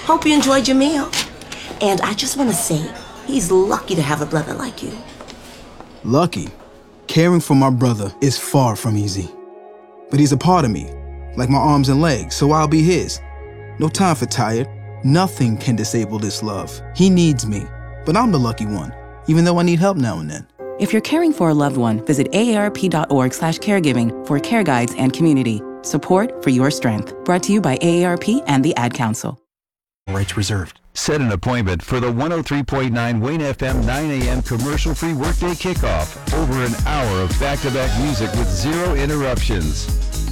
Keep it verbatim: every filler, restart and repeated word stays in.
Hope you enjoyed your meal. And I just want to say, he's lucky to have a brother like you. Lucky? Caring for my brother is far from easy. But he's a part of me, like my arms and legs, so I'll be his. No time for tired. Nothing can disable this love. He needs me, but I'm the lucky one, even though I need help now and then. If you're caring for a loved one, visit aarp.org slash caregiving for care guides and community. Support for your strength. Brought to you by A A R P and the Ad Council. Rights reserved. Set an appointment for the one oh three point nine Wayne F M nine a.m. commercial-free workday kickoff. Over an hour of back-to-back music with zero interruptions.